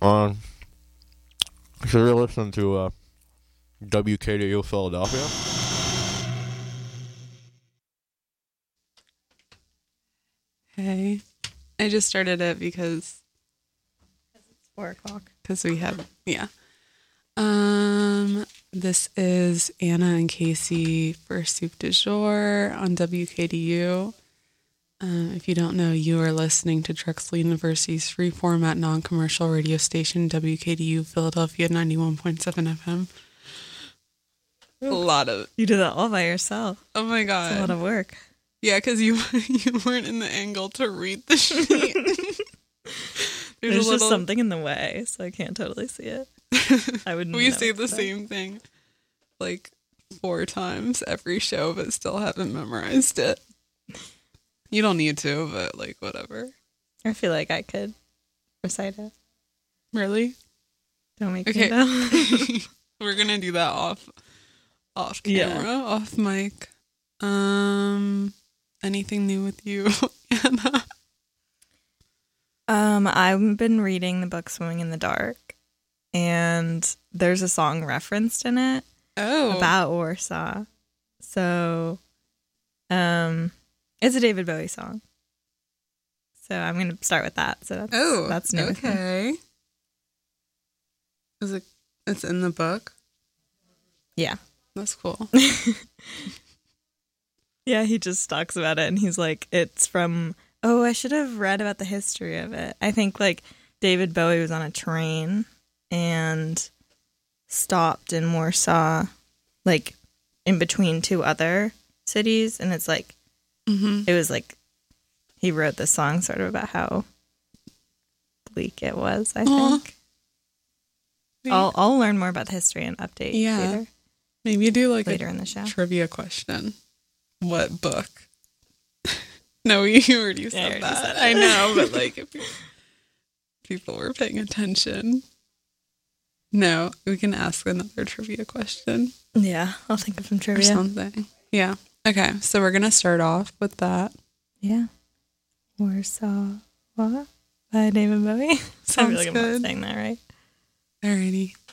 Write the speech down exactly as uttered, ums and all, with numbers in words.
Um, so you're listening to uh, W K D U Philadelphia? Hey, I just started it because it's four o'clock. Because we have, yeah. Um, this is Anna and Casey for Soup du Jour on W K D U. Um, if you don't know, you are listening to Drexel University's free format non-commercial radio station, W K D U Philadelphia ninety-one point seven F M. Ooh. A lot of... You did that all by yourself. Oh my God. It's a lot of work. Yeah, because you, you weren't in the angle to read the sheet. There's, There's a little... just something in the way, so I can't totally see it. I would. We say the same thing like four times every show, but still haven't memorized it. You don't need to, but like whatever. I feel like I could recite it. Really? Don't make okay. me though. We're gonna do that off, off camera, yeah. Off mic. Um, anything new with you, Anna? Um, I've been reading the book Swimming in the Dark, and there's a song referenced in it. Oh, about Warsaw. So, um, it's a David Bowie song. So I'm gonna start with that. So that's oh, that's new. Okay. Is it? It's in the book. Yeah, that's cool. Yeah, he just talks about it, and he's like, it's from. Oh, I should have read about the history of it. I think like David Bowie was on a train and stopped in Warsaw, like in between two other cities, and it's like mm-hmm. it was like he wrote this song sort of about how bleak it was. I Aww. think I'll I'll learn more about the history and update. Yeah, later. Maybe do like later a in the show trivia question. What book? No, you already said already that. Said I know, but like if people were paying attention. No, we can ask another trivia question. Yeah, I'll think of some trivia. Or something. Yeah. Okay, so we're going to start off with that. Yeah. Warsaw what? By David Bowie. Sounds I feel like good. I'm not saying that right. Alrighty.